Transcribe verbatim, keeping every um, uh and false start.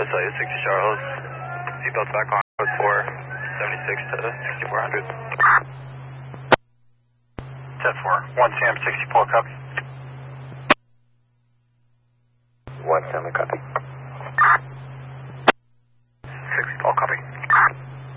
I saw you sixty Charles. Seatbelts back on, code four seventy-six to sixty-four hundred. ten four, one Sam sixty-four, copy. one Sam, copy.